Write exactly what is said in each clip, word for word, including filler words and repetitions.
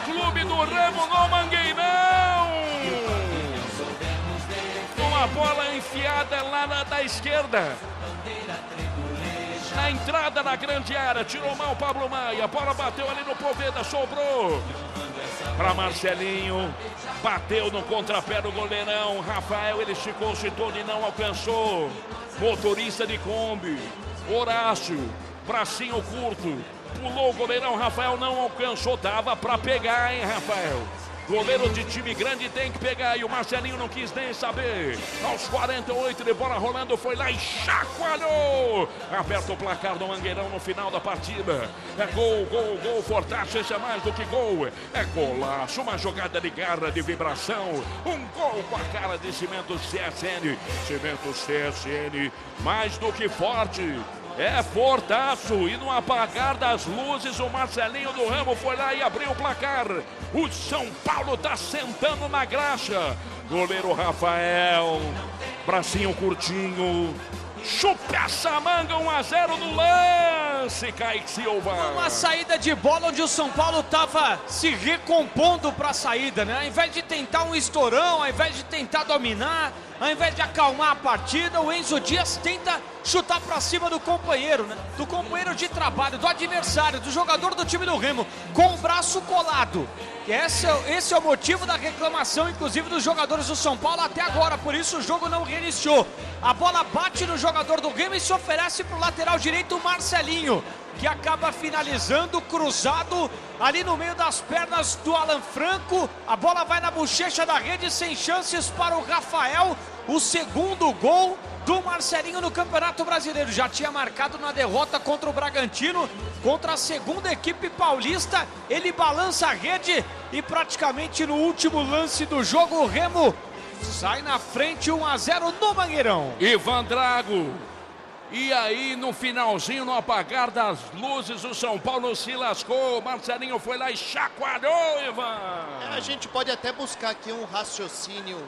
Clube do Remo no Mangueirão. Uma bola enfiada lá na da esquerda. Na entrada na grande área, tirou mal o Pablo Maia. A bola bateu ali no Poveda, sobrou para Marcelinho. Bateu no contrapé do goleirão. Rafael, ele esticou-se todo e não alcançou. Motorista de Kombi, Horácio, bracinho curto. Pulou o goleirão, Rafael não alcançou. Dava para pegar, hein, Rafael? Goleiro de time grande tem que pegar e o Marcelinho não quis nem saber. Aos quarenta e oito de bola rolando, foi lá e chacoalhou. Aperta o placar do Mangueirão no final da partida. É gol, gol, gol, Fortaço, esse é mais do que gol. É golaço, uma jogada de garra, de vibração. Um gol com a cara de Cimento C S N. Cimento C S N, mais do que forte. É Fortaço, e no apagar das luzes o Marcelinho do Remo foi lá e abriu o placar. O São Paulo tá sentando na graxa. Goleiro Rafael, bracinho curtinho, chupa essa manga, um a zero no lance, Kaique Silva. Uma saída de bola onde o São Paulo tava se recompondo para a saída, né? Ao invés de tentar um estourão, ao invés de tentar dominar, ao invés de acalmar a partida, o Enzo Dias tenta chutar para cima do companheiro, né? Do companheiro de trabalho, do adversário, do jogador do time do Remo, com o braço colado. E esse, esse é o motivo da reclamação, inclusive, dos jogadores do São Paulo até agora. Por isso o jogo não reiniciou. A bola bate no jogador do Remo e se oferece para o lateral direito, o Marcelinho, que acaba finalizando cruzado ali no meio das pernas do Alan Franco. A bola vai na bochecha da rede, sem chances para o Rafael. O segundo gol do Marcelinho no Campeonato Brasileiro. Já tinha marcado na derrota contra o Bragantino, contra a segunda equipe paulista. Ele balança a rede e praticamente no último lance do jogo o Remo sai na frente, um a zero no Mangueirão. Ivan Drago. E aí, no finalzinho, no apagar das luzes, o São Paulo se lascou. Marcelinho foi lá e chacoalhou, Ivan. É, a gente pode até buscar aqui um raciocínio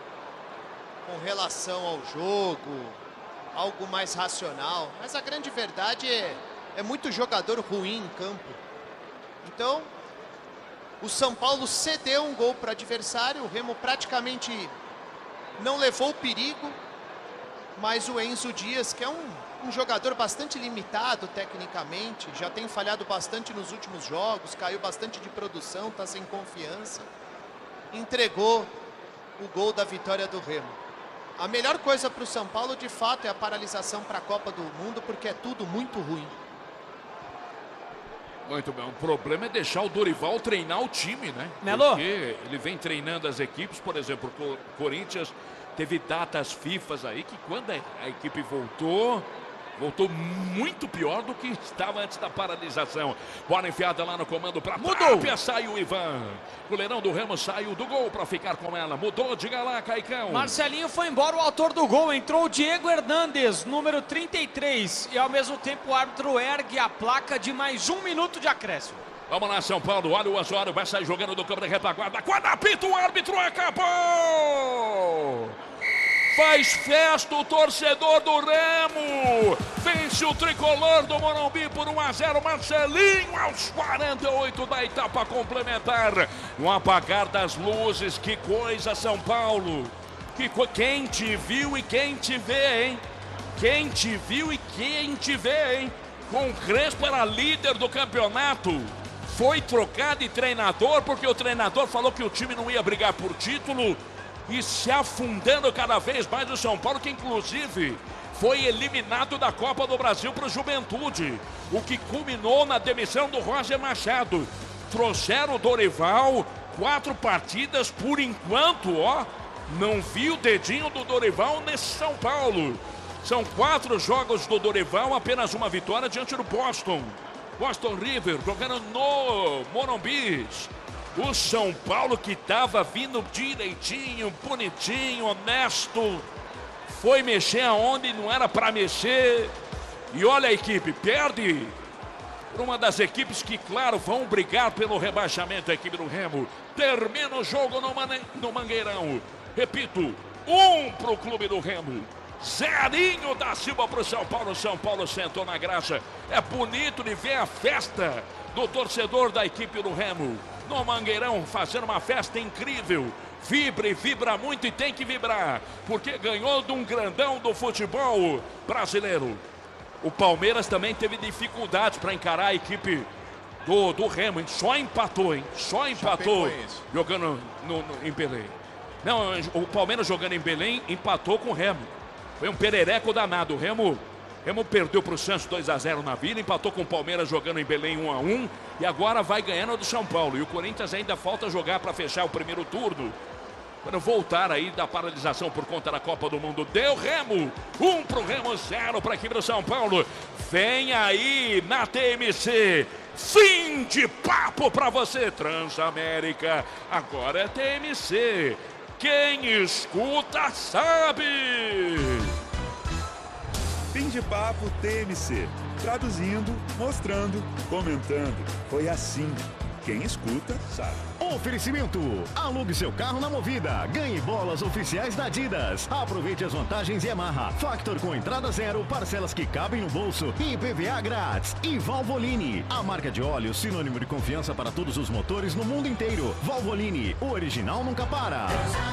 com relação ao jogo, algo mais racional. Mas a grande verdade é, é muito jogador ruim em campo. Então, o São Paulo cedeu um gol para o adversário. O Remo praticamente não levou perigo. Mas o Enzo Dias, que é um, um jogador bastante limitado tecnicamente, já tem falhado bastante nos últimos jogos, caiu bastante de produção, está sem confiança, entregou o gol da vitória do Remo. A melhor coisa para o São Paulo, de fato, é a paralisação para a Copa do Mundo, porque é tudo muito ruim. Muito bem, o problema é deixar o Dorival treinar o time, né? Melo? Porque ele vem treinando as equipes, por exemplo, o Corinthians teve datas fifas aí que quando a equipe voltou, voltou muito pior do que estava antes da paralisação. Bola enfiada lá no comando para Tapia, sai o Ivan. Goleirão do Remo saiu do gol para ficar com ela. Mudou, diga lá, Caicão. Marcelinho foi embora, o autor do gol. Entrou o Diego Hernandes, número trinta e três. E ao mesmo tempo o árbitro ergue a placa de mais um minuto de acréscimo. Vamos lá, São Paulo. Olha o Osório, vai sair jogando do campo de retaguarda. Quando apita o árbitro, acabou! Faz festa o torcedor do Remo. Vence o tricolor do Morumbi por um a zero. Marcelinho aos quarenta e oito da etapa complementar. No apagar das luzes, que coisa, São Paulo. Que co... Quem te viu e quem te vê, hein? Quem te viu e quem te vê, hein? Com o Crespo era líder do campeonato. Foi trocado de treinador porque o treinador falou que o time não ia brigar por título. E se afundando cada vez mais o São Paulo, que inclusive foi eliminado da Copa do Brasil para o Juventude, o que culminou na demissão do Roger Machado. Trouxeram o Dorival, quatro partidas por enquanto, ó, não vi o dedinho do Dorival nesse São Paulo. São quatro jogos do Dorival, apenas uma vitória diante do Boston. Boston River, jogando no Morumbi. O São Paulo, que estava vindo direitinho, bonitinho, honesto, foi mexer aonde não era para mexer. E olha a equipe, perde por uma das equipes que, claro, vão brigar pelo rebaixamento, a equipe do Remo. Termina o jogo no, Man no Mangueirão. Repito, um para o clube do Remo. Zerinho da Silva para o São Paulo. São Paulo sentou na graça. É bonito de ver a festa do torcedor da equipe do Remo. no Mangueirão, fazendo uma festa incrível. Vibra e vibra muito e tem que vibrar, porque ganhou de um grandão do futebol brasileiro. O Palmeiras também teve dificuldades para encarar a equipe do, do Remo, hein? Só empatou, hein? Só empatou jogando no, no, em Belém. Não, o Palmeiras jogando em Belém empatou com o Remo. Foi um perereco danado. O Remo, Remo perdeu para o Santos dois a zero na Vila, empatou com o Palmeiras jogando em Belém um a um e agora vai ganhando do São Paulo. E o Corinthians ainda falta jogar para fechar o primeiro turno. Quando voltar aí da paralisação por conta da Copa do Mundo, deu Remo, um pro Remo, zero para a equipe do São Paulo. Vem aí na T M C, fim de papo para você, Transamérica, agora é T M C, quem escuta sabe. Fim de papo T M C, traduzindo, mostrando, comentando, foi assim. Quem escuta, sabe. Oferecimento. Alugue seu carro na Movida. Ganhe bolas oficiais da Adidas. Aproveite as vantagens Yamaha. Factor com entrada zero, parcelas que cabem no bolso e I P V A grátis. E Valvoline, a marca de óleo sinônimo de confiança para todos os motores no mundo inteiro. Valvoline, o original nunca para.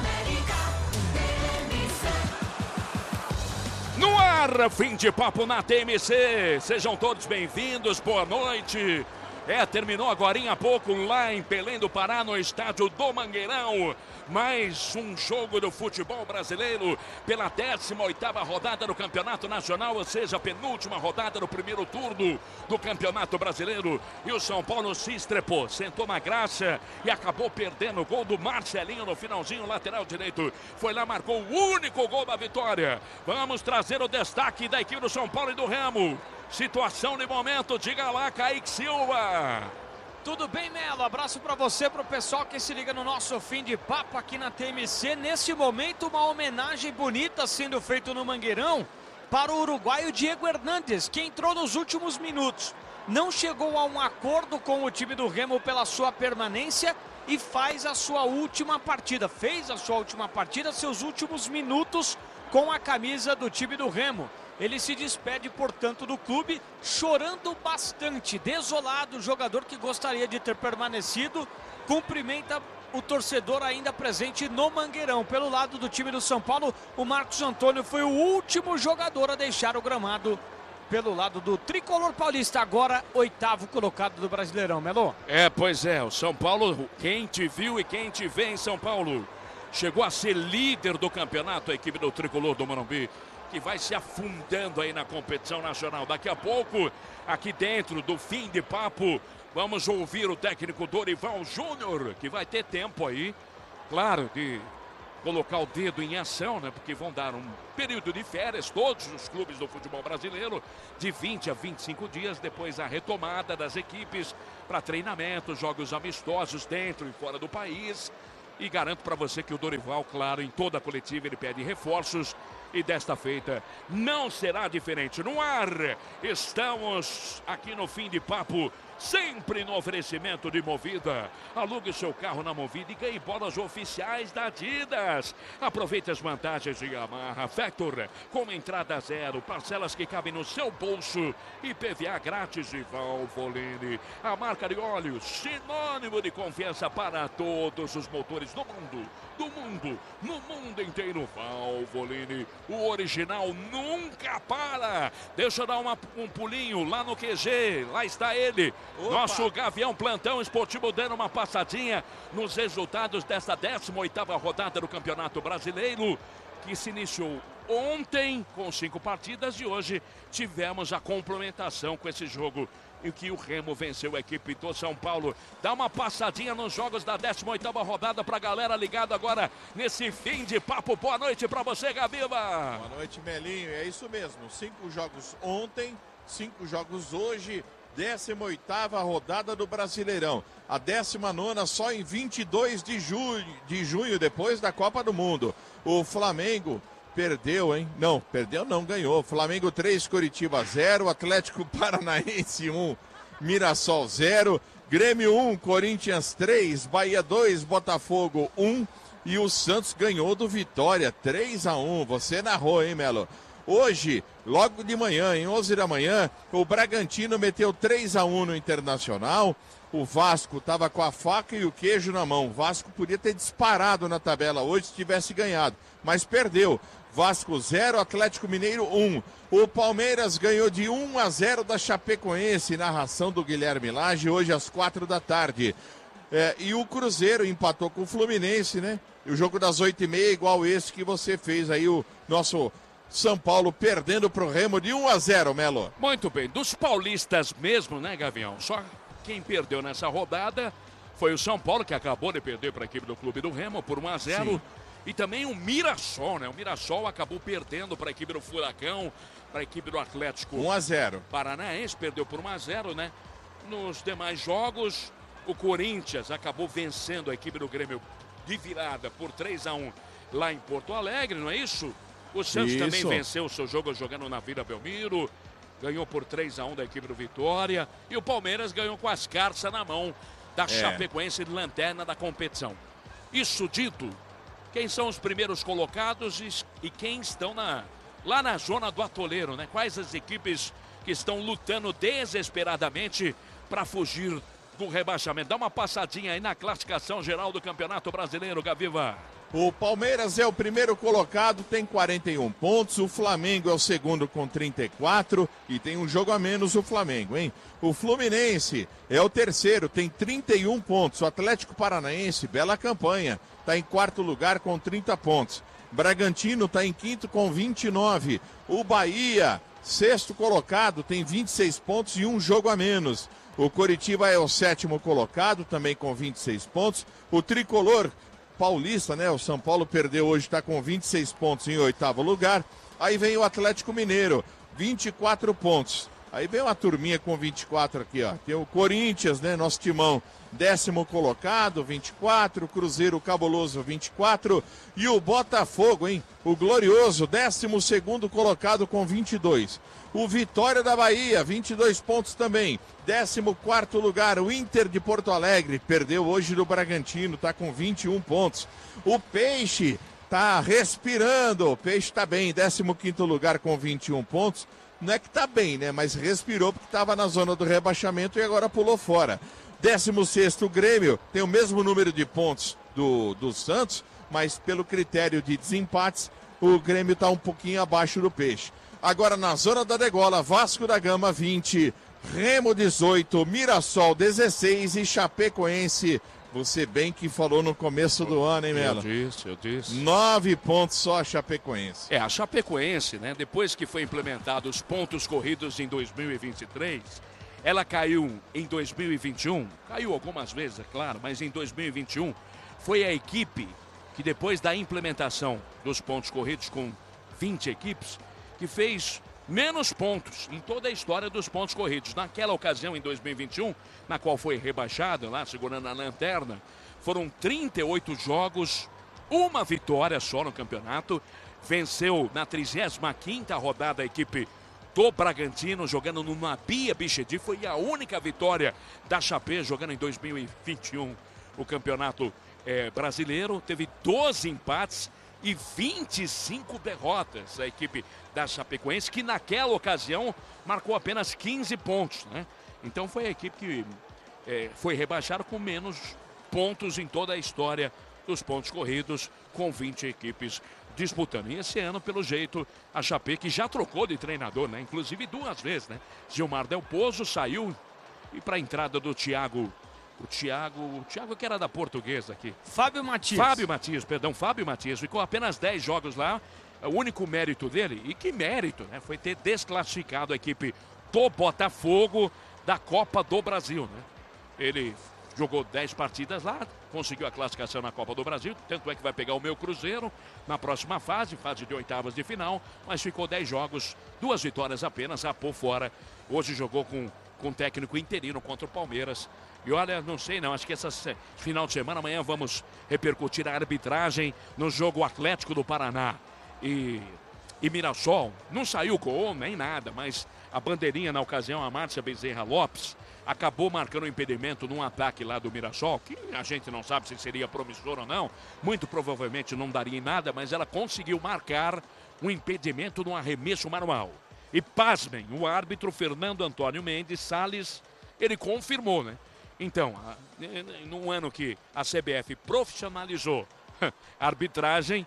No ar, fim de papo na T M C. Sejam todos bem-vindos, boa noite. É, terminou agorinha há pouco lá em Belém do Pará, no estádio do Mangueirão. Mais um jogo do futebol brasileiro pela décima oitava rodada do Campeonato Nacional, ou seja, a penúltima rodada do primeiro turno do Campeonato Brasileiro. E o São Paulo se estrepou, sentou na graça e acabou perdendo o gol do Marcelinho no finalzinho, lateral direito. Foi lá, marcou o único gol da vitória. Vamos trazer o destaque da equipe do São Paulo e do Remo. Situação de momento, diga lá, Kaique Silva. Tudo bem, Melo? Abraço para você, para o pessoal que se liga no nosso fim de papo aqui na T M C. Nesse momento, uma homenagem bonita sendo feita no Mangueirão para o uruguaio Diego Hernandes, que entrou nos últimos minutos. Não chegou a um acordo com o time do Remo pela sua permanência e faz a sua última partida. Fez a sua última partida, seus últimos minutos com a camisa do time do Remo. Ele se despede, portanto, do clube, chorando bastante, desolado, o jogador que gostaria de ter permanecido, cumprimenta o torcedor ainda presente no Mangueirão. Pelo lado do time do São Paulo, o Marcos Antônio foi o último jogador a deixar o gramado pelo lado do tricolor paulista, agora oitavo colocado do Brasileirão, Melo. É, pois é, o São Paulo, quem te viu e quem te vê em São Paulo, chegou a ser líder do campeonato, a equipe do tricolor do Morumbi, que vai se afundando aí na competição nacional. Daqui a pouco, aqui dentro do fim de papo, vamos ouvir o técnico Dorival Júnior, que vai ter tempo aí, claro, de colocar o dedo em ação, né? Porque vão dar um período de férias, todos os clubes do futebol brasileiro, de vinte a vinte e cinco dias, depois a retomada das equipes para treinamento, jogos amistosos dentro e fora do país. E garanto para você que o Dorival, claro, em toda a coletiva ele pede reforços. E desta feita não será diferente. No ar, estamos aqui no fim de papo, sempre no oferecimento de Movida. Alugue seu carro na Movida e ganhe bolas oficiais da Adidas. Aproveite as vantagens de Yamaha Factor, com entrada zero, parcelas que cabem no seu bolso, I P V A grátis de Valvoline. A marca de óleo, sinônimo de confiança para todos os motores do mundo. Do mundo, no mundo inteiro, Valvoline, o original nunca para. Deixa eu dar uma, um pulinho lá no Q G, lá está ele, Opa. Nosso Gavião Plantão Esportivo, dando uma passadinha nos resultados desta décima oitava rodada do Campeonato Brasileiro, que se iniciou ontem com cinco partidas e hoje tivemos a complementação com esse jogo em que o Remo venceu a equipe do São Paulo. Dá uma passadinha nos jogos da décima oitava rodada pra galera ligada agora nesse fim de papo. Boa noite pra você, Gabiba. Boa noite, Melinho. É isso mesmo. Cinco jogos ontem, cinco jogos hoje. décima oitava rodada do Brasileirão. A décima nona só em vinte e dois de junho, de junho, depois da Copa do Mundo. O Flamengo perdeu, hein? Não, perdeu não, ganhou. Flamengo três, Coritiba zero, Atlético Paranaense um, Mirassol zero, Grêmio um, Corinthians três, Bahia dois, Botafogo um e o Santos ganhou do Vitória três a um. Você narrou, hein, Melo? Hoje, logo de manhã, em onze da manhã, o Bragantino meteu três a um no Internacional. O Vasco estava com a faca e o queijo na mão. O Vasco podia ter disparado na tabela hoje se tivesse ganhado, mas perdeu. Vasco zero, Atlético Mineiro um. O Palmeiras ganhou de um a zero da Chapecoense, narração do Guilherme Lage, hoje às quatro da tarde. É, e o Cruzeiro empatou com o Fluminense, né? E o jogo das oito e meia igual esse que você fez aí, o nosso São Paulo perdendo pro Remo de um a zero, Melo. Muito bem, dos paulistas mesmo, né, Gavião? Só quem perdeu nessa rodada foi o São Paulo, que acabou de perder para a equipe do Clube do Remo por um a zero. Sim. E também o Mirassol, né? O Mirassol acabou perdendo para a equipe do Furacão, para a equipe do Atlético um a zero. Paranaense, perdeu por um a zero, né? Nos demais jogos, o Corinthians acabou vencendo a equipe do Grêmio de virada por três a um lá em Porto Alegre, não é isso? O Santos isso. também venceu o seu jogo jogando na Vila Belmiro, ganhou por três a um da equipe do Vitória, e o Palmeiras ganhou com as carças na mão da é. Chapecoense de lanterna da competição. Isso dito, quem são os primeiros colocados e, e quem estão na, lá na zona do atoleiro, né? Quais as equipes que estão lutando desesperadamente para fugir do rebaixamento? Dá uma passadinha aí na classificação geral do Campeonato Brasileiro, Gaviva. O Palmeiras é o primeiro colocado, tem quarenta e um pontos. O Flamengo é o segundo com trinta e quatro e tem um jogo a menos o Flamengo, hein? O Fluminense é o terceiro, tem trinta e um pontos. O Atlético Paranaense, bela campanha, está em quarto lugar com trinta pontos. Bragantino está em quinto com vinte e nove. O Bahia, sexto colocado, tem vinte e seis pontos e um jogo a menos. O Coritiba é o sétimo colocado, também com vinte e seis pontos. O Tricolor paulista, né? O São Paulo perdeu hoje, está com vinte e seis pontos em oitavo lugar. Aí vem o Atlético Mineiro, vinte e quatro pontos. Aí vem uma turminha com vinte e quatro aqui, ó. Tem o Corinthians, né? Nosso timão, décimo colocado, vinte e quatro. O Cruzeiro Cabuloso, vinte e quatro. E o Botafogo, hein? O glorioso, décimo segundo colocado com vinte e dois. O Vitória da Bahia, vinte e dois pontos também. décimo quarto lugar, o Inter de Porto Alegre, perdeu hoje do Bragantino, está com vinte e um pontos. O Peixe está respirando, o Peixe está bem, décimo quinto lugar com vinte e um pontos. Não é que está bem, né? Mas respirou porque estava na zona do rebaixamento e agora pulou fora. décimo sexto o Grêmio, tem o mesmo número de pontos do, do Santos, mas pelo critério de desempates, o Grêmio está um pouquinho abaixo do Peixe. Agora na zona da degola, Vasco da Gama vinte, Remo dezoito, Mirassol dezesseis e Chapecoense, você bem que falou no começo do ano, hein, Melo? Eu disse, eu disse. Nove pontos só a Chapecoense. É, a Chapecoense, né, depois que foi implementado os pontos corridos em dois mil e vinte e três, ela caiu em dois mil e vinte e um, caiu algumas vezes, é claro, mas em dois mil e vinte e um foi a equipe que depois da implementação dos pontos corridos com vinte equipes, que fez menos pontos em toda a história dos pontos corridos. Naquela ocasião, em dois mil e vinte e um, na qual foi rebaixado, lá segurando a lanterna, foram trinta e oito jogos, uma vitória só no campeonato. Venceu na trigésima quinta rodada a equipe do Bragantino, jogando no Nabia Bichedi. Foi a única vitória da Chape, jogando em dois mil e vinte e um o campeonato é, brasileiro. Teve doze empates e vinte e cinco derrotas a equipe da Chapecoense, que naquela ocasião marcou apenas quinze pontos, né? Então foi a equipe que é, foi rebaixada com menos pontos em toda a história dos pontos corridos, com vinte equipes disputando. E esse ano, pelo jeito, a Chape, que já trocou de treinador, né? Inclusive duas vezes, né? Gilmar Del Pozo saiu e para a entrada do Thiago O Thiago, o Thiago que era da Portuguesa aqui. Fábio Matias. Fábio Matias, perdão, Fábio Matias. Ficou apenas dez jogos lá. O único mérito dele, e que mérito, né? Foi ter desclassificado a equipe do Botafogo da Copa do Brasil, né? Ele jogou dez partidas lá, conseguiu a classificação na Copa do Brasil, tanto é que vai pegar o meu Cruzeiro na próxima fase, fase de oitavas de final, mas ficou dez jogos, duas vitórias apenas, rapou fora. Hoje jogou com, com técnico interino contra o Palmeiras. E olha, não sei não, acho que esse final de semana, amanhã vamos repercutir a arbitragem no jogo Atlético do Paraná e, e Mirassol. Não saiu gol, nem nada, mas a bandeirinha na ocasião, a Márcia Bezerra Lopes, acabou marcando um impedimento num ataque lá do Mirassol, que a gente não sabe se seria promissor ou não, muito provavelmente não daria em nada, mas ela conseguiu marcar um impedimento num arremesso manual. E pasmem, o árbitro Fernando Antônio Mendes Salles, ele confirmou, né? Então, num ano que a C B F profissionalizou a arbitragem,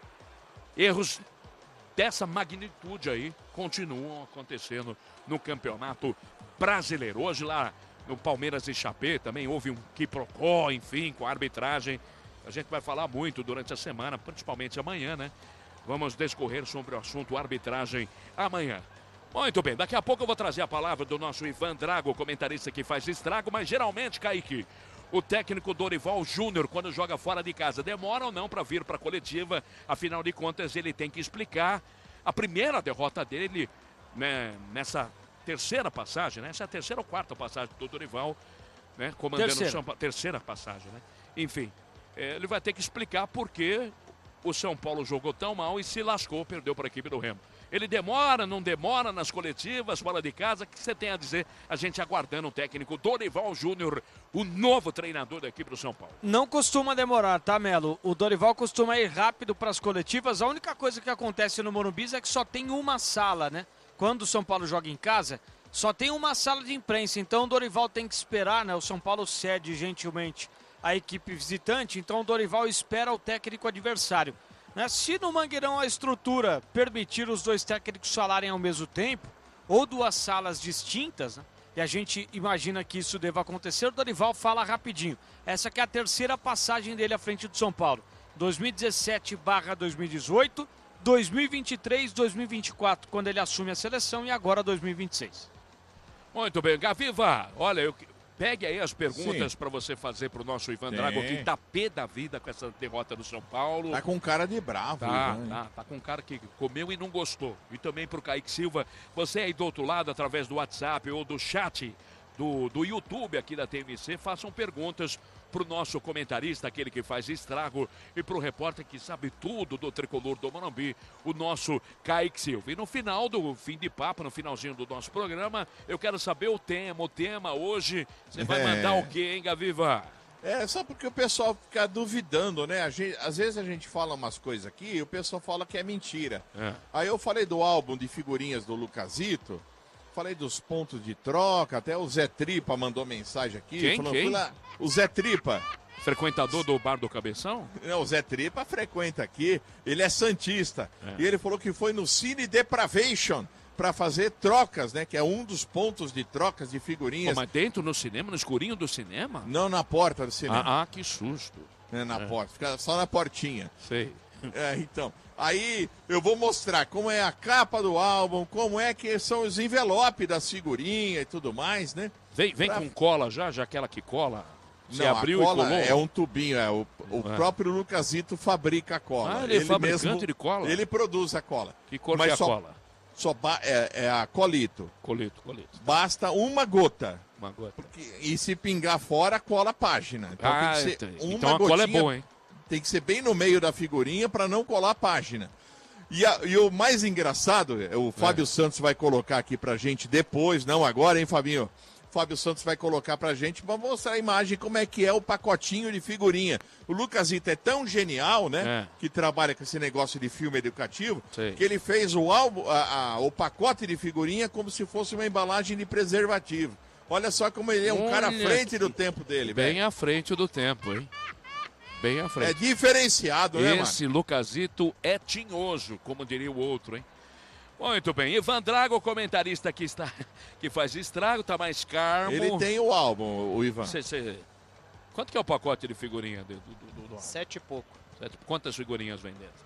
erros dessa magnitude aí continuam acontecendo no Campeonato Brasileiro. Hoje lá no Palmeiras e Chapé também houve um quiprocó, enfim, com a arbitragem. A gente vai falar muito durante a semana, principalmente amanhã, né? Vamos discorrer sobre o assunto arbitragem amanhã. Muito bem, daqui a pouco eu vou trazer a palavra do nosso Ivan Drago, comentarista que faz estrago, mas geralmente, Kaique, o técnico Dorival Júnior, quando joga fora de casa, demora ou não para vir para a coletiva, afinal de contas ele tem que explicar a primeira derrota dele, né, nessa terceira passagem, né? Essa é a terceira ou quarta passagem do Dorival, né, comandando terceira. o São Paulo, terceira passagem, né? Enfim, é, ele vai ter que explicar por que o São Paulo jogou tão mal e se lascou, perdeu para a equipe do Remo. Ele demora, não demora nas coletivas, fora de casa, o que você tem a dizer? A gente aguardando o técnico Dorival Júnior, o novo treinador da equipe do São Paulo. Não costuma demorar, tá, Melo? O Dorival costuma ir rápido para as coletivas. A única coisa que acontece no Morumbi é que só tem uma sala, né? Quando o São Paulo joga em casa, só tem uma sala de imprensa. Então o Dorival tem que esperar, né? O São Paulo cede gentilmente a equipe visitante, então o Dorival espera o técnico adversário. Né? Se no Mangueirão a estrutura permitir os dois técnicos falarem ao mesmo tempo, ou duas salas distintas, né? E a gente imagina que isso deva acontecer, o Dorival fala rapidinho. Essa que é a terceira passagem dele à frente do São Paulo. dois mil e dezessete barra dois mil e dezoito, dois mil e vinte e três, dois mil e vinte e quatro, quando ele assume a seleção, e agora dois mil e vinte e seis. Muito bem, Gaviva, olha, eu... pegue aí as perguntas para você fazer para o nosso Ivan Drago, que tá pé da vida com essa derrota do São Paulo. Tá com cara de bravo, Tá, Ivan. tá, tá com cara que comeu e não gostou. E também pro Kaique Silva, você aí do outro lado, através do WhatsApp ou do chat do, do YouTube aqui da T M C, façam perguntas pro nosso comentarista, aquele que faz estrago, e pro repórter que sabe tudo do tricolor do Morumbi, o nosso Kaique Silva. E no final do fim de papo, no finalzinho do nosso programa, eu quero saber o tema. O tema hoje, você vai É. mandar o quê, hein, Gaviva? É, só porque o pessoal fica duvidando, né? A gente, às vezes a gente fala umas coisas aqui e o pessoal fala que é mentira. É. Aí eu falei do álbum de figurinhas do Lucasito, falei dos pontos de troca, até o Zé Tripa mandou mensagem aqui. Quem, falou, quem? fui lá- o Zé Tripa. Frequentador do Bar do Cabeção? Não, o Zé Tripa frequenta aqui, ele é santista. É. E ele falou que foi no Cine Depravation para fazer trocas, né? Que é um dos pontos de trocas de figurinhas. Pô, mas dentro no cinema, no escurinho do cinema? Não na porta do cinema, Ah, ah, que susto. né, na é. porta, fica só na portinha. Sei. É, então. Aí eu vou mostrar como é a capa do álbum, como é que são os envelopes das figurinhas e tudo mais, né? Vem, vem Pra- com cola já, já aquela que cola. Você Não, abriu a cola e colou? é um tubinho, é o, o É. próprio Lucasito fabrica a cola. Ah, ele é fabricante de cola? Ele produz a cola. Que cor Mas que é a só, cola? Só ba- é, é a colito. Colito, colito. Basta uma gota. Uma gota. Que- E se pingar fora, cola a página. Então Ah, tem que ser então- uma então a cola é gotinha- boa, hein? Tem que ser bem no meio da figurinha para não colar a página. E, a- e o mais engraçado, o Fábio É. Santos vai colocar aqui pra gente depois, não agora, hein, Fabinho? Fábio Santos vai colocar pra gente para mostrar a imagem como é que é o pacotinho de figurinha. O Lucasito é tão genial, né? É. Que trabalha com esse negócio de filme educativo, Sei. que ele fez o álbum, a- a- o pacote de figurinha como se fosse uma embalagem de preservativo. Olha só como ele é um cara à Olha frente que- do tempo dele, Bem velho. à frente do tempo, hein? Bem à É frente. diferenciado, né, mano? Esse Lucasito é tinhoso, como diria o outro, hein? Muito bem. Ivan Drago, comentarista que está, que faz estrago, tá mais calmo. Ele tem o álbum, o Ivan. Cê- cê- Quanto que é o pacote de figurinha do, do, do, do- do- Sete e pouco. Sete? Quantas figurinhas vem dentro?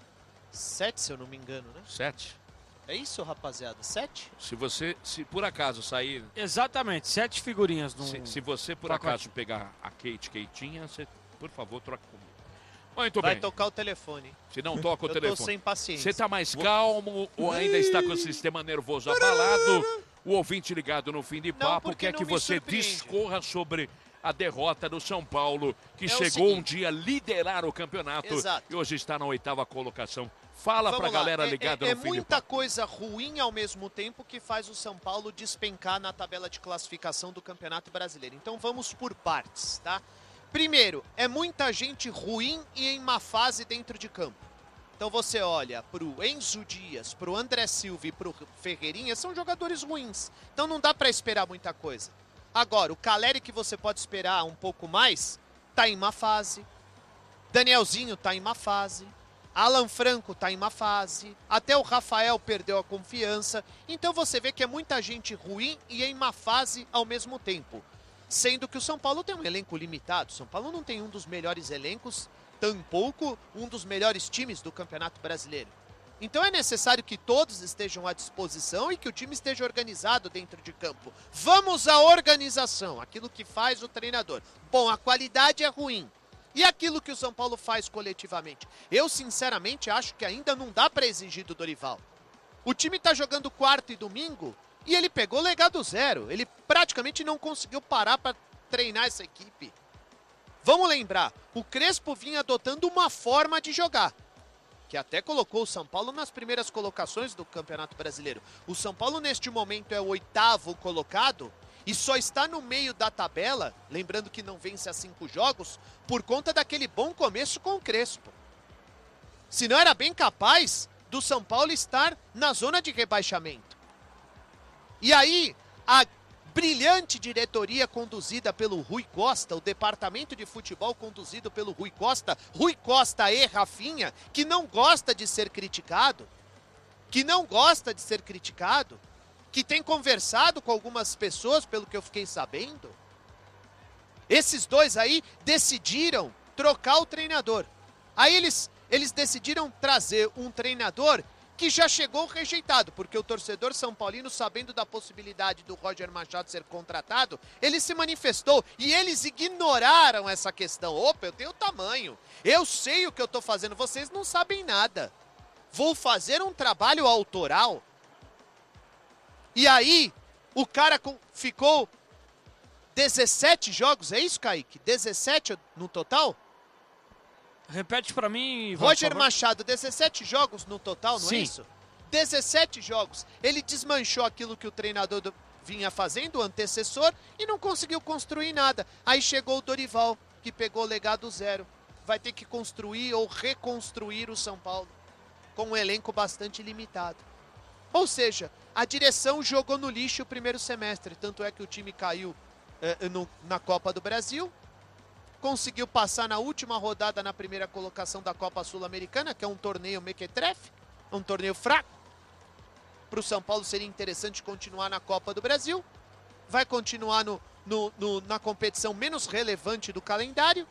Sete, se eu não me engano, né? Sete? É isso, rapaziada? Sete? Se você, se por acaso sair, Exatamente, sete figurinhas no... se, se você por pacote. acaso pegar a Kate Keitinha, você, por favor, troca comigo. Muito Vai bem. tocar o telefone. Se não toca o Eu tô telefone. sem paciência. Você está mais calmo ou ainda está com o sistema nervoso abalado? O ouvinte ligado no fim de papo porque quer não que me você surpreende. discorra sobre a derrota do São Paulo, que É o chegou um seguinte. dia a liderar o campeonato Exato. e hoje está na oitava colocação. Fala Vamos pra lá. galera É- ligada é, é no fim de muita papo. coisa ruim ao mesmo tempo que faz o São Paulo despencar na tabela de classificação do Campeonato Brasileiro. Então vamos por partes, tá? Primeiro, é muita gente ruim e em má fase dentro de campo. Então você olha pro Enzo Dias, pro André Silva e pro Ferreirinha, são jogadores ruins. Então não dá para esperar muita coisa. Agora, o Caleri, que você pode esperar um pouco mais, tá em má fase. Danielzinho tá em má fase. Alan Franco tá em má fase. Até o Rafael perdeu a confiança. Então você vê que é muita gente ruim e em má fase ao mesmo tempo. Sendo que o São Paulo tem um elenco limitado. O São Paulo não tem um dos melhores elencos, tampouco um dos melhores times do Campeonato Brasileiro. Então é necessário que todos estejam à disposição e que o time esteja organizado dentro de campo. Vamos à organização, aquilo que faz o treinador. Bom, a qualidade é ruim. E aquilo que o São Paulo faz coletivamente? Eu, sinceramente, acho que ainda não dá para exigir do Dorival. O time está jogando quarto e domingo e ele pegou legado zero. Ele praticamente não conseguiu parar para treinar essa equipe. Vamos lembrar, o Crespo vinha adotando uma forma de jogar, que até colocou o São Paulo nas primeiras colocações do Campeonato Brasileiro. O São Paulo, neste momento, é o oitavo colocado e só está no meio da tabela, lembrando que não vence há cinco jogos, por conta daquele bom começo com o Crespo. Senão era bem capaz do São Paulo estar na zona de rebaixamento. E aí, a brilhante diretoria conduzida pelo Rui Costa, o departamento de futebol conduzido pelo Rui Costa, Rui Costa e Rafinha, que não gosta de ser criticado, que não gosta de ser criticado, que tem conversado com algumas pessoas, pelo que eu fiquei sabendo. Esses dois aí decidiram trocar o treinador. Aí eles, eles decidiram trazer um treinador que já chegou rejeitado, porque o torcedor São Paulino, sabendo da possibilidade do Roger Machado ser contratado, ele se manifestou e eles ignoraram essa questão. Opa, eu tenho tamanho, eu sei o que eu tô fazendo, vocês não sabem nada. Vou fazer um trabalho autoral. E aí, o cara ficou dezessete jogos, é isso, Kaique? dezessete no total? Repete pra mim, Roger Machado, dezessete jogos no total, não Sim. é isso? dezessete jogos. Ele desmanchou aquilo que o treinador do, vinha fazendo, o antecessor, e não conseguiu construir nada. Aí chegou o Dorival, que pegou o legado zero. Vai ter que construir ou reconstruir o São Paulo, com um elenco bastante limitado. Ou seja, a direção jogou no lixo o primeiro semestre, tanto é que o time caiu eh, no, na Copa do Brasil, conseguiu passar na última rodada na primeira colocação da Copa Sul-Americana, que é um torneio mequetrefe, um torneio fraco. Para o São Paulo seria interessante continuar na Copa do Brasil, vai continuar no, no, no, na competição menos relevante do calendário,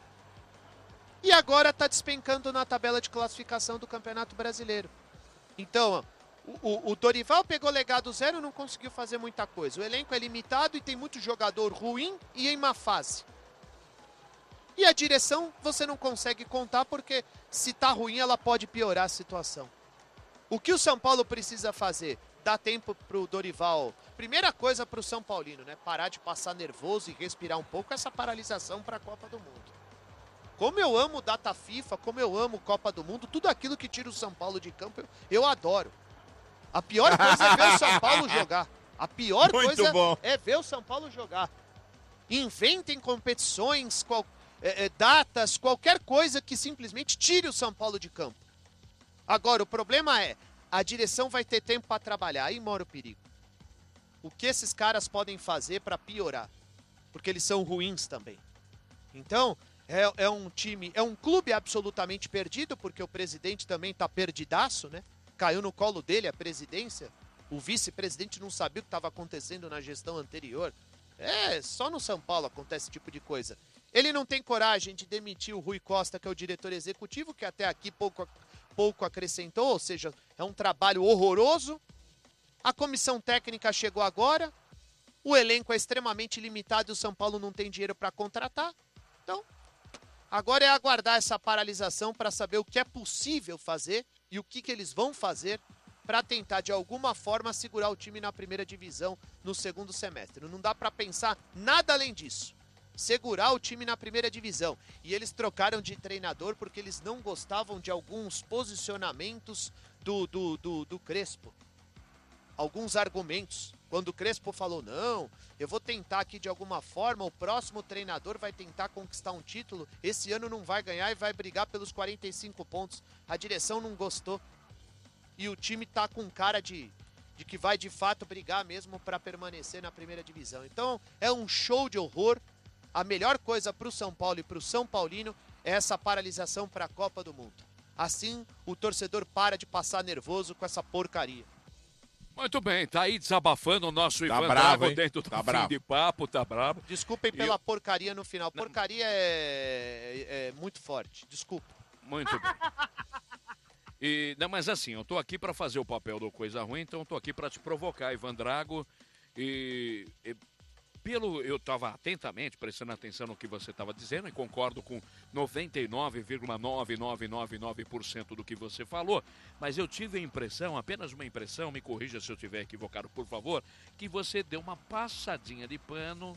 e agora está despencando na tabela de classificação do Campeonato Brasileiro. Então, o, o Dorival pegou legado zero e não conseguiu fazer muita coisa. O elenco é limitado e tem muito jogador ruim e em má fase. E a direção você não consegue contar porque se tá ruim ela pode piorar a situação. O que o São Paulo precisa fazer? Dar tempo pro Dorival. Primeira coisa pro São Paulino, né? Parar de passar nervoso e respirar um pouco essa paralisação para a Copa do Mundo. Como eu amo data FIFA, como eu amo Copa do Mundo, tudo aquilo que tira o São Paulo de campo eu, eu adoro. A pior coisa é ver o São Paulo jogar. A pior Muito coisa bom. é ver o São Paulo jogar. Inventem competições, qual, é, é, datas, qualquer coisa que simplesmente tire o São Paulo de campo. Agora, o problema é, a direção vai ter tempo para trabalhar. Aí mora o perigo. O que esses caras podem fazer para piorar? Porque eles são ruins também. Então, é, é um time, é um clube absolutamente perdido, porque o presidente também tá perdidaço, né? Caiu no colo dele a presidência. O vice-presidente não sabia o que estava acontecendo na gestão anterior. É, só no São Paulo acontece esse tipo de coisa. Ele não tem coragem de demitir o Rui Costa, que é o diretor executivo, que até aqui pouco, pouco acrescentou, ou seja, é um trabalho horroroso. A comissão técnica chegou agora, o elenco é extremamente limitado e o São Paulo não tem dinheiro para contratar. Então, agora é aguardar essa paralisação para saber o que é possível fazer e o que, que eles vão fazer para tentar, de alguma forma, segurar o time na primeira divisão no segundo semestre. Não dá para pensar nada além disso. Segurar o time na primeira divisão. E eles trocaram de treinador porque eles não gostavam de alguns posicionamentos do, do, do, do Crespo. Alguns argumentos. Quando o Crespo falou, não, eu vou tentar aqui de alguma forma, o próximo treinador vai tentar conquistar um título, esse ano não vai ganhar e vai brigar pelos quarenta e cinco pontos. A direção não gostou. E o time tá com cara de, de que vai de fato brigar mesmo para permanecer na primeira divisão. Então é um show de horror. A melhor coisa para o São Paulo e para o São Paulino é essa paralisação para a Copa do Mundo. Assim o torcedor para de passar nervoso com essa porcaria. Muito bem, tá aí desabafando o nosso Tá Ivan bravo, Drago hein? dentro do Tá fim bravo. de papo, tá bravo. Desculpem E pela eu- porcaria no final. Porcaria é, é muito forte. Desculpa. Muito bem. E, não, mas assim, eu tô aqui para fazer o papel do Coisa Ruim, então eu tô aqui para te provocar, Ivan Drago. E, e pelo eu estava atentamente prestando atenção no que você estava dizendo e concordo com noventa e nove vírgula nove nove nove nove por cento do que você falou, mas eu tive a impressão, apenas uma impressão, me corrija se eu estiver equivocado, por favor, que você deu uma passadinha de pano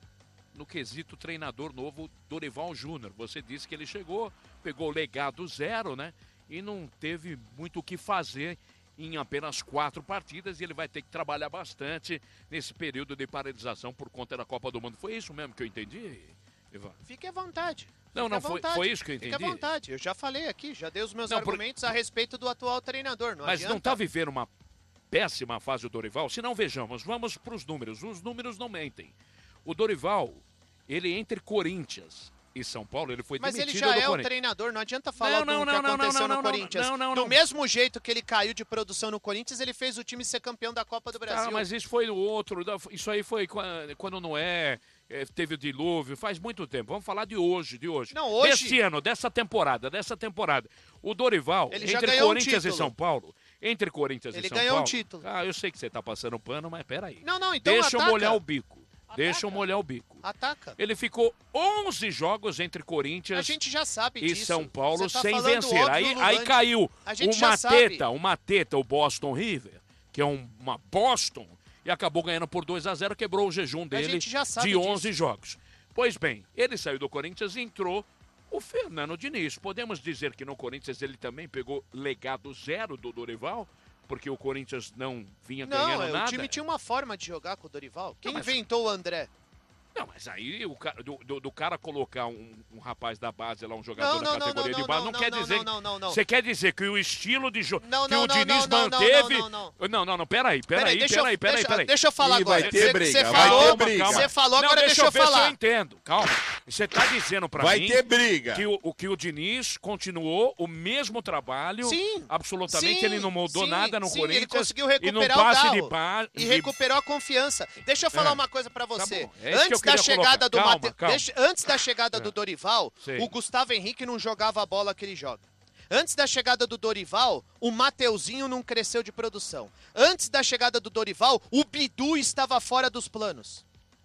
no quesito treinador novo Dorival Júnior. Você disse que ele chegou, pegou o legado zero, né? E não teve muito o que fazer em apenas quatro partidas e ele vai ter que trabalhar bastante nesse período de paralisação por conta da Copa do Mundo. Foi isso mesmo que eu entendi, Ivan? Fique à vontade. Não, Fique não, à foi, vontade. foi isso que eu entendi. Fique à vontade. Eu já falei aqui, já dei os meus Não, por- argumentos a respeito do atual treinador. Não Mas adianta. não está vivendo uma péssima fase o Dorival? Se não, vejamos, vamos para os números. Os números não mentem. O Dorival, ele entre Corinthians e São Paulo, ele foi Mas ele demitido já do é o Corinthians. treinador, não adianta falar Não, não, do que não, não, aconteceu não, no não, Corinthians. não, não, Do não. mesmo jeito que ele caiu de produção no Corinthians, ele fez o time ser campeão da Copa do Brasil. Ah, mas isso foi no outro. Isso aí foi quando o Noé eh, teve o dilúvio, faz muito tempo. Vamos falar de hoje, de hoje. Não, hoje- Desse ano, dessa temporada, dessa temporada. O Dorival, Ele já entre ganhou um Corinthians e título. São Paulo, entre Corinthians Ele e São ganhou um Paulo. título. Ah, eu sei que você tá passando pano, mas peraí. Não, não, então Deixa eu ataca. molhar o bico. Deixa eu molhar o bico. Ataca. Ele ficou onze jogos entre Corinthians A gente já sabe e disso. São Paulo Você tá sem falando vencer. óbvio, Aí, Lulante. aí caiu A gente uma já sabe. teta, uma teta, o Boston River, que é um- uma Boston, e acabou ganhando por dois a zero, quebrou o jejum dele gente já sabe de onze disso. jogos. Pois bem, ele saiu do Corinthians e entrou o Fernando Diniz. Podemos dizer que no Corinthians ele também pegou legado zero do Dorival? Porque o Corinthians não vinha Não, ganhando é, nada? o time tinha uma forma de jogar com o Dorival. Quem mas- inventou o André? Não, mas aí o cara, do, do, do cara colocar um, um rapaz da base lá, um jogador Não, da não, não, categoria não, de base, não, não, não, quer não, dizer. não, não, não, não. Você quer dizer que o estilo de jogo Não, que não, o não, Diniz não, não, manteve. não, não, Não, não, não, peraí, peraí, Peraí, deixa eu- peraí, peraí, deixa- peraí. deixa eu falar Ih, vai agora. ter Você- briga, você vai falou, ter briga. Você falou, não, agora deixa, deixa eu ver se eu falar. entendo. Calma. Você tá dizendo pra Vai mim ter briga. que o, o que o Diniz continuou o mesmo trabalho. Sim. Absolutamente, Sim, ele não mudou sim, nada no sim, Corinthians. ele conseguiu e no recuperar o passe Galo. de ba- E de- recuperou a confiança. Deixa eu falar É. uma coisa pra você. bom, é isso que eu antes da queria chegada colocar. do Calma, Mate... calma. Deixa- Antes da chegada do Dorival, Sei. o Gustavo Henrique não jogava a bola que ele joga. Antes da chegada do Dorival, o Mateuzinho não cresceu de produção. Antes da chegada do Dorival, o Bidu estava fora dos planos.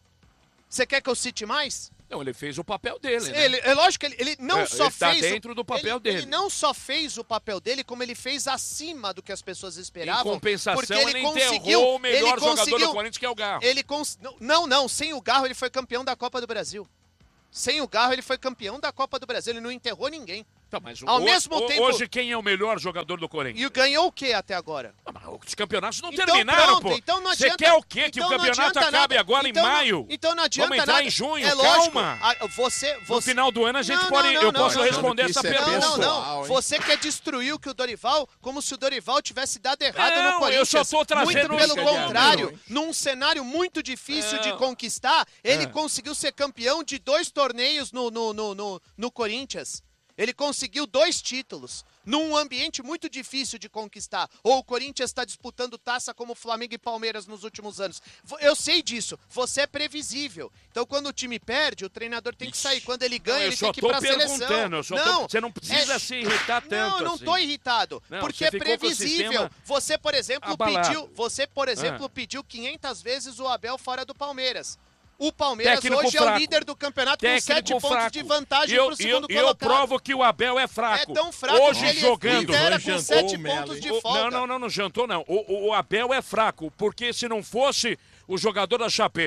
Você quer que eu cite mais? Não, ele fez o papel dele, né? Ele, é lógico que ele, ele não É, só ele tá fez. o- dentro do papel ele, dele. Ele não só fez o papel dele, como ele fez acima do que as pessoas esperavam. Em compensação, porque ele, ele enterrou conseguiu, o melhor ele jogador conseguiu, do Corinthians, que é o Garro. Ele cons... Não, não, sem o Garro ele foi campeão da Copa do Brasil. Sem o Garro ele foi campeão da Copa do Brasil, ele não enterrou ninguém. Tá, mas Ao ho- mesmo ho- tempo- Hoje quem é o melhor jogador do Corinthians? E ganhou o que até agora? Ah, mas os campeonatos não Então terminaram, pronto, pô. então não Você adianta- quer o quê? Que então o não campeonato adianta acabe nada. agora Então em não- maio. Então não adianta Vamos entrar nada. em junho, é lógico, calma. a- você, você... No final do ano a gente Não, pode... não, eu não, posso não, responder não. essa Isso é pergunta. Não, não, pessoal, não. hein? Você quer destruir o que o Dorival, como se o Dorival tivesse dado errado Não, no Corinthians. eu só tô trazendo Muito pelo isso, contrário, Adriano. num cenário muito difícil de Não. conquistar, ele É. conseguiu ser campeão de dois torneios no, no, no, no, no Corinthians. Ele conseguiu dois títulos num ambiente muito difícil de conquistar. Ou o Corinthians está disputando taça como Flamengo e Palmeiras nos últimos anos. Vo- Eu sei disso. Você é previsível. Então, quando o time perde, o treinador tem que sair. Quando ele ganha, Não, eu ele só tem que ir tô pra seleção. perguntando, eu só tô- não, você não precisa se irritar tanto Não, não assim. tô irritado. Não, porque você é ficou com o previsível. sistema Você, por exemplo, abalado. pediu, você, por exemplo, Ah. pediu quinhentas vezes o Abel fora do Palmeiras. O Palmeiras Técnico hoje é o fraco. líder do campeonato com Técnico sete pontos fraco. de vantagem E eu, pro e eu, segundo e eu colocado. provo que o Abel é fraco. É tão fraco Hoje que ele jogando. lidera com Jantou sete o Melo, pontos hein? de O- folga. Não, não, não, não jantou não. O, o- o Abel é fraco, porque se não fosse o jogador da Chape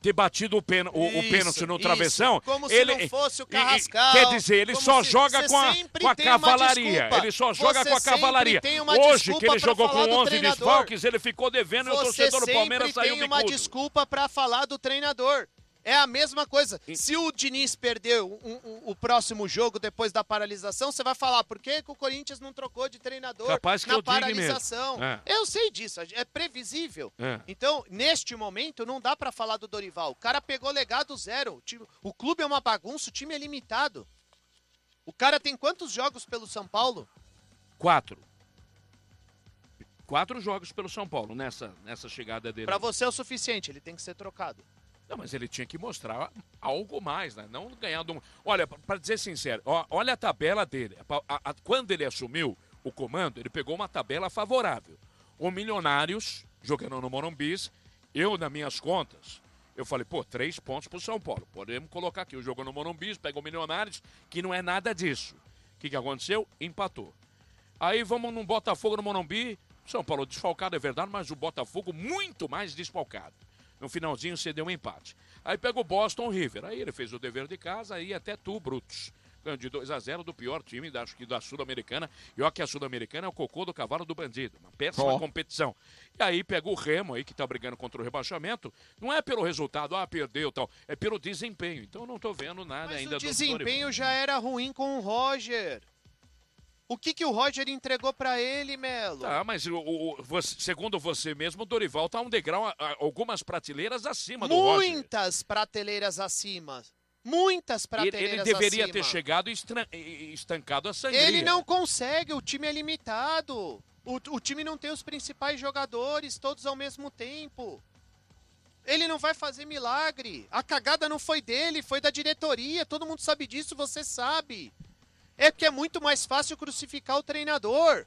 ter batido o, pen, o, Isso, o pênalti no isso. travessão. Como se ele, não fosse o e- e- Carrascal. Quer dizer, ele como só se- joga você com a, sempre com a tem uma cavalaria. desculpa. Ele só joga Você com a cavalaria. sempre tem uma Hoje, que desculpa ele pra jogou falar com do onze treinador. desfalques, ele ficou devendo e o Você torcedor do sempre Palmeiras saiu tem uma bicudo. desculpa pra falar do treinador. É a mesma coisa. Se o Diniz perdeu um- um- o próximo jogo depois da paralisação, você vai falar, por que, que o Corinthians não trocou de treinador Capaz que na eu diga paralisação? mesmo. É. Eu sei disso, é previsível. É. Então, neste momento, não dá pra falar do Dorival. O cara pegou legado zero. O, time- o clube é uma bagunça, o time é limitado. O cara tem quantos jogos pelo São Paulo? Quatro. Quatro jogos pelo São Paulo nessa, nessa chegada dele. Pra você é o suficiente, ele tem que ser trocado. Não, mas ele tinha que mostrar algo mais, né? Não ganhar de um... Olha, para dizer sincero, ó, olha a tabela dele. A- a- quando ele assumiu o comando, ele pegou uma tabela favorável. O Milionários, jogando no Morumbi, eu, nas minhas contas, eu falei, pô, três pontos pro São Paulo. Podemos colocar aqui, o jogo no Morumbi, pega o Milionários, que não é nada disso. O que, que aconteceu? Empatou. Aí vamos num Botafogo no Morumbi, São Paulo desfalcado, é verdade, mas o Botafogo muito mais desfalcado. No finalzinho cedeu um empate. Aí pega o Boston River. Aí ele fez o dever de casa e até tu, Brutus. Ganhou de dois a zero do pior time, da, acho que da Sul-Americana. E olha que a Sul-Americana é o cocô do cavalo do bandido. Uma péssima Oh. competição. E aí pega o Remo aí, que tá brigando contra o rebaixamento. Não é pelo resultado, ah, perdeu e tal. É pelo desempenho. Então eu não tô vendo nada Mas ainda o do desempenho Dorival. já era ruim com o Roger. O que, que o Roger entregou pra ele, Melo? Tá, mas o, o- você- segundo você mesmo, o Dorival tá um degrau, a- a- algumas prateleiras acima do Roger. Muitas prateleiras acima. Muitas Ele, prateleiras ele deveria acima. ter chegado e estra- e- e estancado a sangria. Ele não consegue, o time é limitado. O, o time não tem os principais jogadores, todos ao mesmo tempo. Ele não vai fazer milagre. A cagada não foi dele, foi da diretoria. Todo mundo sabe disso, você sabe. É que é muito mais fácil crucificar o treinador.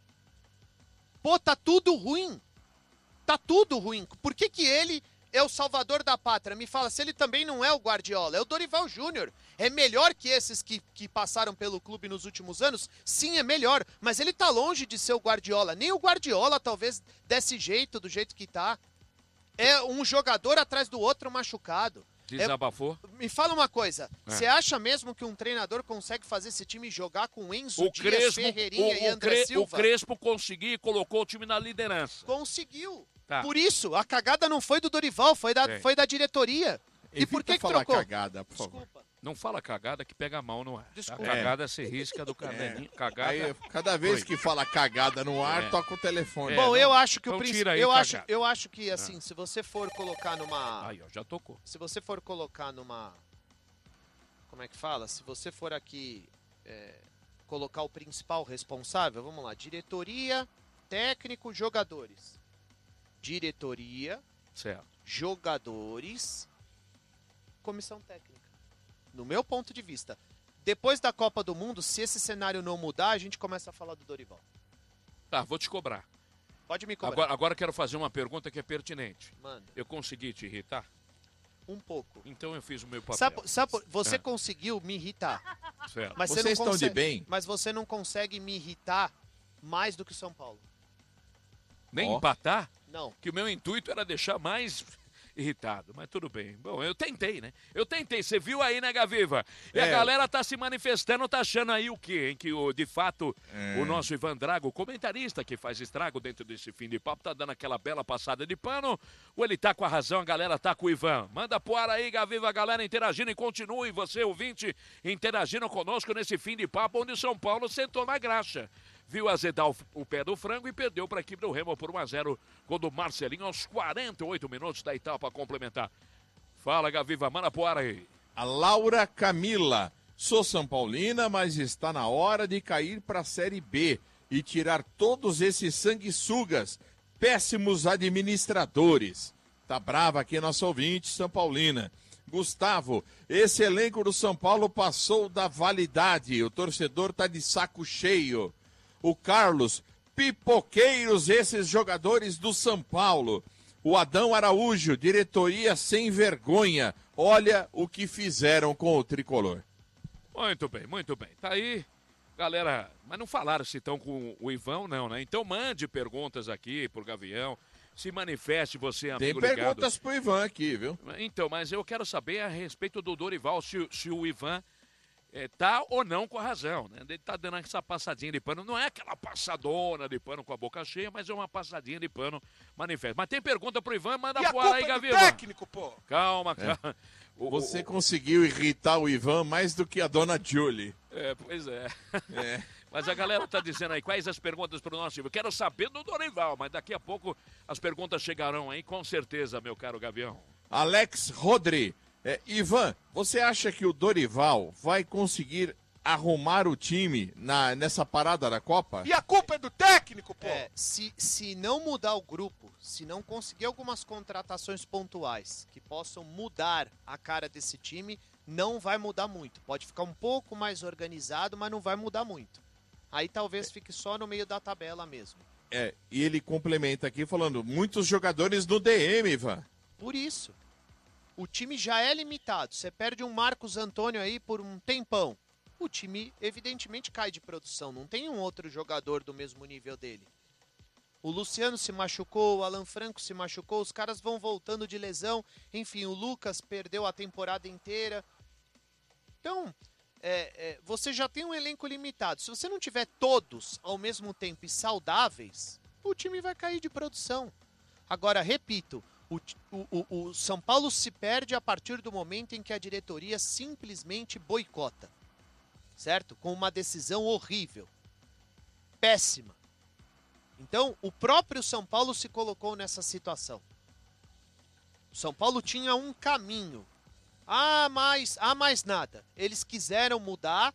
Pô, tá tudo ruim. Tá tudo ruim. Por que que ele é o salvador da pátria? Me fala, se ele também não é o Guardiola, é o Dorival Júnior. É melhor que esses que, que passaram pelo clube nos últimos anos? Sim, é melhor. Mas ele tá longe de ser o Guardiola. Nem o Guardiola talvez desse jeito, do jeito que tá. É um jogador atrás do outro machucado. Desabafou? Me fala uma coisa, É. você acha mesmo que um treinador consegue fazer esse time jogar com Enzo O Dias, Crespo, Ferreirinha o, e o, André Cre- o Silva? Crespo conseguiu e colocou o time na liderança. Conseguiu. Tá. Por isso, a cagada não foi do Dorival, foi da, Sim. foi da diretoria. E Evita por que que falar trocou? cagada, por favor. Desculpa. Não fala cagada que pega mal no ar. Tá? Desculpa. Cagada se risca do caderninho. Cagada. Aí, cada vez que fala cagada no ar, É. toca o telefone. É, Bom, não, eu acho que o então principal, tira aí, eu acho, cagada. eu acho que assim, se você for colocar numa, Aí, ó, já tocou. se você for colocar numa, como é que fala? Se você for aqui é, colocar o principal responsável, vamos lá, diretoria, técnico, jogadores. Diretoria, Certo. jogadores, comissão técnica. No meu ponto de vista. Depois da Copa do Mundo, se esse cenário não mudar, a gente começa a falar do Dorival. Tá, vou te cobrar. Pode me cobrar. Agora, agora quero fazer uma pergunta que é pertinente. Manda. Eu consegui te irritar? Um pouco. Então eu fiz o meu papel. Sabe, sabe, você É. conseguiu me irritar. Certo. Mas você Vocês não estão de consegue, bem? Mas você não consegue me irritar mais do que o São Paulo. Nem Ó. empatar? Não. Que o meu intuito era deixar mais irritado, mas tudo bem. Bom, eu tentei, né? Eu tentei, você viu aí, né, Gaviva? E a É. galera tá se manifestando, tá achando aí o quê, hein? Que, o, de fato, É. o nosso Ivan Drago, comentarista que faz estrago dentro desse fim de papo, tá dando aquela bela passada de pano, ou ele tá com a razão, a galera tá com o Ivan? Manda pro ar aí, Gaviva, a galera interagindo e continue, você, ouvinte, interagindo conosco nesse fim de papo, onde o São Paulo sentou na graxa. Viu azedar o, o pé do frango e perdeu para a equipe do Remo por um a zero, gol do Marcelinho aos quarenta e oito minutos da etapa a complementar. Fala, Gaviva, manda pro ar aí. A Laura Camila. Sou São Paulina, mas está na hora de cair para a Série B e tirar todos esses sanguessugas, péssimos administradores. Tá brava aqui nosso ouvinte, São Paulina. Gustavo, esse elenco do São Paulo passou da validade. O torcedor tá de saco cheio. O Carlos, pipoqueiros esses jogadores do São Paulo. O Adão Araújo, diretoria sem vergonha. Olha o que fizeram com o tricolor. Muito bem, muito bem. Tá aí, galera. Mas não falaram se estão com o Ivão, não, né? Então mande perguntas aqui pro Gavião. se manifeste, você, Tem amigo perguntas ligado. pro Ivan aqui, viu? Então, mas eu quero saber a respeito do Dorival, se, se o Ivan é, tá ou não com a razão, né? Ele tá dando essa passadinha de pano, não é aquela passadona de pano com a boca cheia, mas é uma passadinha de pano manifesta. Mas tem pergunta pro Ivan, manda E a fora culpa aí, é do Gavião. técnico, pô. Calma, calma. O- Você o- conseguiu irritar o Ivan mais do que a dona Julie. É, pois é. É. Mas a galera tá dizendo aí, quais as perguntas pro nosso Ivan? Eu quero saber do Dorival, mas daqui a pouco as perguntas chegarão aí, com certeza, meu caro Gavião. Alex Rodri. É, Ivan, você acha que o Dorival vai conseguir arrumar o time na, nessa parada da Copa? E a culpa é do técnico, pô. É, se, se não mudar o grupo, se não conseguir algumas contratações pontuais que possam mudar a cara desse time, não vai mudar muito. Pode ficar um pouco mais organizado, mas não vai mudar muito. Aí talvez fique só no meio da tabela mesmo. É, e ele complementa aqui falando, muitos jogadores no D M, Ivan. Por isso, o time já é limitado. Você perde um Marcos Antônio aí por um tempão. O time, evidentemente, cai de produção. Não tem um outro jogador do mesmo nível dele. O Luciano se machucou, o Alan Franco se machucou, os caras vão voltando de lesão. Enfim, o Lucas perdeu a temporada inteira. Então, é, é, você já tem um elenco limitado. Se você não tiver todos ao mesmo tempo e saudáveis, o time vai cair de produção. Agora, repito, o, o, o, o São Paulo se perde a partir do momento em que a diretoria simplesmente boicota. Certo? Com uma decisão horrível. Péssima. Então, o próprio São Paulo se colocou nessa situação. O São Paulo tinha um caminho. Ah, mas, ah, mais nada. Eles quiseram mudar,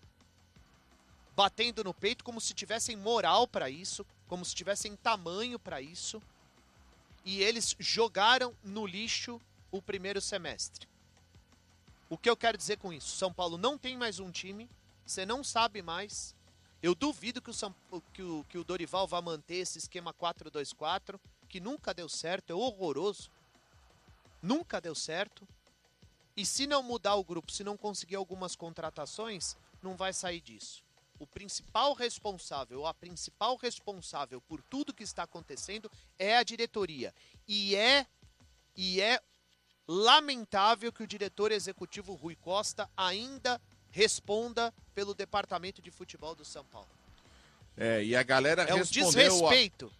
batendo no peito como se tivessem moral para isso, como se tivessem tamanho para isso. E eles jogaram no lixo o primeiro semestre. O que eu quero dizer com isso? São Paulo não tem mais um time, você não sabe mais. Eu duvido que o, São, que o, que o Dorival vá manter esse esquema quatro dois quatro, que nunca deu certo, é horroroso. Nunca deu certo. E se não mudar o grupo, se não conseguir algumas contratações, não vai sair disso. O principal responsável, ou a principal responsável por tudo que está acontecendo é a diretoria. E é, e é lamentável que o diretor executivo Rui Costa ainda responda pelo departamento de futebol do São Paulo. É, e a galera É um respondeu... desrespeito.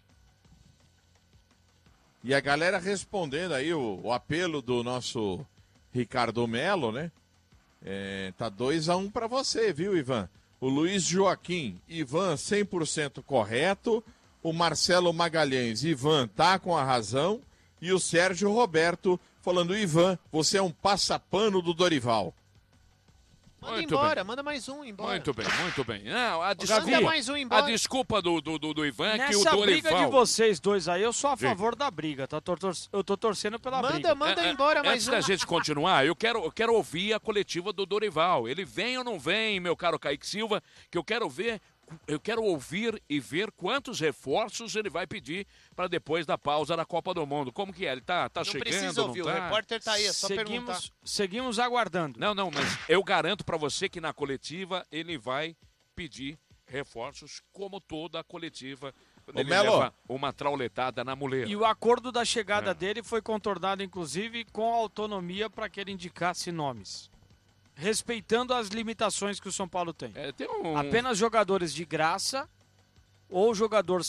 E a galera respondendo aí o, o apelo do nosso Ricardo Melo, né? É, tá dois a um para você, viu, Ivan? O Luiz Joaquim, Ivan cem por cento correto. O Marcelo Magalhães, Ivan tá com a razão. E o Sérgio Roberto falando, Ivan, você é um passapano do Dorival. Manda Muito embora, bem. manda mais um embora. Muito bem, muito bem. Não, a, Manda desculpa, mais um a embora. desculpa do, do, do, do Ivan é que o Nessa Dorival... briga de vocês dois aí, eu sou a Diga. favor da briga, tá? Tor- tor- Eu tô torcendo pela Manda, briga. manda É, é, embora mais Antes um. da gente continuar, eu quero, eu quero ouvir a coletiva do Dorival. Ele vem ou não vem, meu caro Kaique Silva, que eu quero ver, eu quero ouvir e ver quantos reforços ele vai pedir para depois da pausa da Copa do Mundo. Como que é? Ele tá, tá Não chegando, precisa ouvir, não o tá? repórter tá aí, é só perguntar. Seguimos, seguimos aguardando. Não, não, mas eu garanto para você que na coletiva ele vai pedir reforços, como toda a coletiva. Quando Ô, ele Melo. leva uma trauletada na muleira. E o acordo da chegada É. dele foi contornado, inclusive, com autonomia para que ele indicasse nomes. Respeitando as limitações que o São Paulo tem. É, tem um... Apenas jogadores de graça ou jogador